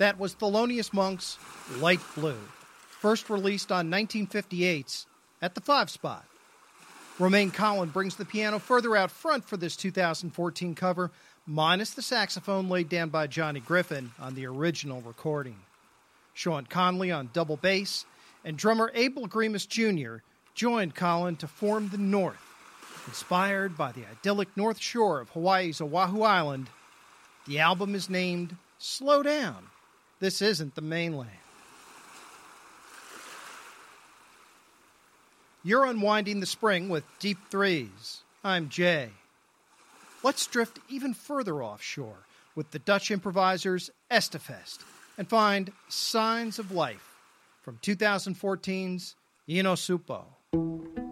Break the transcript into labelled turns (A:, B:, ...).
A: That was Thelonious Monk's Light Blue, first released on 1958's At the 5 spot. Romaine Collin brings the piano further out front for this 2014 cover, minus the saxophone laid down by Johnny Griffin on the original recording. Sean Conley on double bass, and drummer Abel Agreemus Jr. joined Collin to form the North. Inspired by the idyllic North Shore of Hawaii's Oahu Island, the album is named Slow Down. This isn't the mainland. You're unwinding the spring with Deep Threes. I'm Jay. Let's drift even further offshore with the Dutch improvisers Estefest and find Signs of Life from 2014's Ino Supo.